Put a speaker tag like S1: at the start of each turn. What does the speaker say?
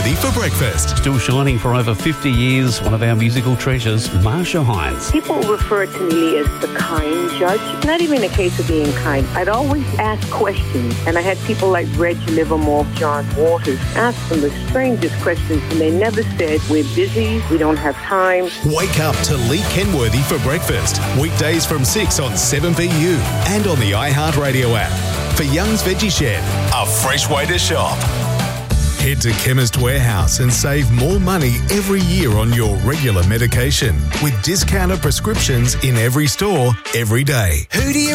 S1: Kenworthy for breakfast.
S2: Still shining for over 50 years, one of our musical treasures, Marsha Hines.
S3: People refer to me as the kind judge. It's not even a case of being kind. I'd always ask questions, and I had people like Reg Livermore, John Waters, ask them the strangest questions, and they never said, we're busy, we don't have time.
S1: Wake up to Lee Kenworthy for breakfast. Weekdays from 6 on 7VU and on the iHeartRadio app. For Young's Veggie Shed, a fresh way to shop. Head to Chemist Warehouse and save more money every year on your regular medication with discounted prescriptions in every store, every day. Who do you